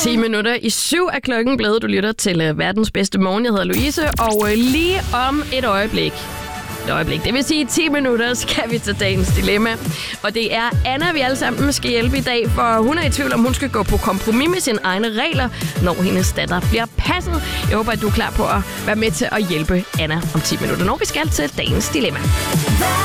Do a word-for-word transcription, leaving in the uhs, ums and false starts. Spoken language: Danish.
ti minutter i syv er klokken blevet. Du lytter til uh, verdens bedste morgen. Jeg hedder Louise, og uh, lige om et øjeblik, et øjeblik, det vil sige ti minutter, skal vi til dagens dilemma. Og det er Anna, vi alle sammen skal hjælpe i dag, for hun er i tvivl om, hun skal gå på kompromis med sine egne regler, når hendes datter bliver passet. Jeg håber, at du er klar på at være med til at hjælpe Anna om ti minutter, når vi skal til dagens dilemma.